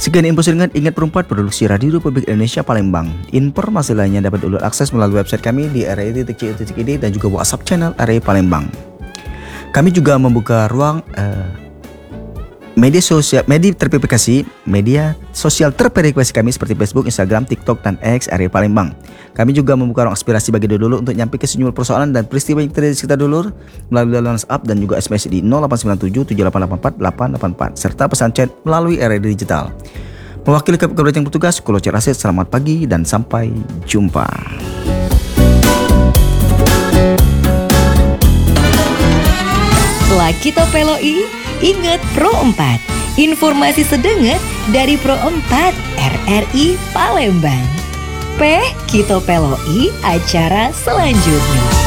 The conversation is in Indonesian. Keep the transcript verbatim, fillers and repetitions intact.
Sekian info seringan, ingat perempat produksi Radio Republik Indonesia Palembang. Informasi lainnya dapat download akses melalui website kami di r a i titik c o titik i d dan juga WhatsApp channel R A I Palembang. Kami juga membuka ruang uh, media sosial, media terverifikasi, media sosial terverifikasi kami seperti Facebook, Instagram, TikTok, dan X R A I Palembang. Kami juga membuka ruang aspirasi bagi dulur untuk nyampe ke sejumlah persoalan dan peristiwa yang terjadi di sekitar dulur melalui WhatsApp dan juga S M S di nol delapan sembilan tujuh tujuh delapan delapan empat delapan delapan empat serta pesan chat melalui R A I Digital. Mewakili kebetulan yang bertugas, Kulo Cerasit, selamat pagi dan sampai jumpa. Lakito Peloi, ingat Pro empat. Informasi sedenget dari Pro empat R R I Palembang. P Kito Peloi acara selanjutnya.